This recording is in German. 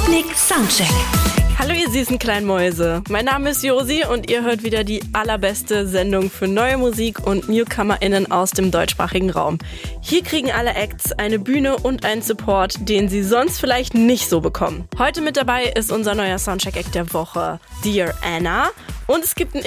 Sputnik Soundcheck. Hallo ihr süßen kleinen Mäuse, mein Name ist Josi und ihr hört wieder die allerbeste Sendung für neue Musik und NewcomerInnen aus dem deutschsprachigen Raum. Hier kriegen alle Acts eine Bühne und einen Support, den sie sonst vielleicht nicht so bekommen. Heute mit dabei ist unser neuer Soundcheck-Act der Woche, Dear Anna. Und es gibt ein